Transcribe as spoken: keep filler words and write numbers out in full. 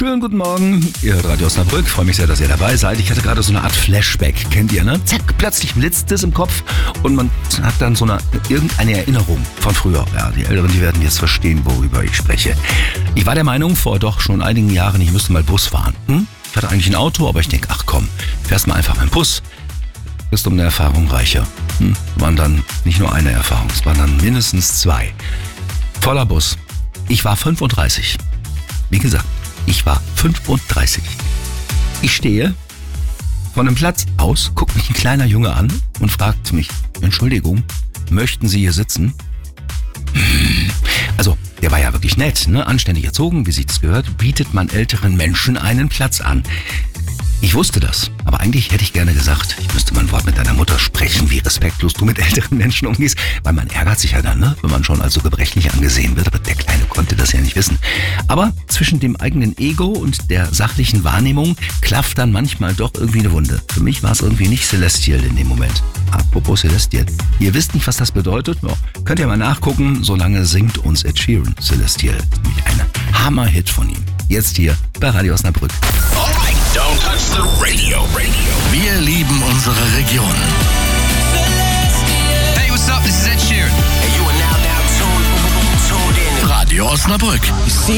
Schönen guten Morgen, ihr hört Radio Osnabrück. Freue mich sehr, dass ihr dabei seid. Ich hatte gerade so eine Art Flashback, kennt ihr, ne? Zack, plötzlich blitzt es im Kopf und man hat dann so eine irgendeine Erinnerung von früher. Ja, die Älteren, die werden jetzt verstehen, worüber ich spreche. Ich war der Meinung, vor doch schon einigen Jahren, ich müsste mal Bus fahren. Hm? Ich hatte eigentlich ein Auto, aber ich denke, ach komm, fährst mal einfach mit dem Bus. Bist um eine Erfahrung reicher. Hm? Waren dann nicht nur eine Erfahrung, es waren dann mindestens zwei. Voller Bus. Ich war fünfunddreißig. Wie gesagt, ich war fünfunddreißig. Ich stehe von einem Platz aus, guckt mich ein kleiner Junge an und fragt mich, Entschuldigung, möchten Sie hier sitzen? Also, der war ja wirklich nett, ne? Anständig erzogen, wie sich das gehört, bietet man älteren Menschen einen Platz an. Ich wusste das, aber eigentlich hätte ich gerne gesagt, ich müsste mal ein Wort mit deiner Mutter sprechen, wie respektlos du mit älteren Menschen umgehst, weil man ärgert sich ja dann, ne? Wenn man schon als so gebrechlich angesehen wird, aber der Kleine konnte das ja nicht wissen. Aber zwischen dem eigenen Ego und der sachlichen Wahrnehmung klafft dann manchmal doch irgendwie eine Wunde. Für mich war es irgendwie nicht celestial in dem Moment. Apropos celestial. Ihr wisst nicht, was das bedeutet? Ja, könnt ihr mal nachgucken, solange singt uns Ed Sheeran Celestial. Nämlich ein Hammer-Hit von ihm. Jetzt hier bei Radio Osnabrück. Alright, don't touch the radio, radio. Wir lieben unsere Region. Hey, what's up? This is Ed Sheeran. Hey, you are now, now tuned, tuned in. Radio Osnabrück.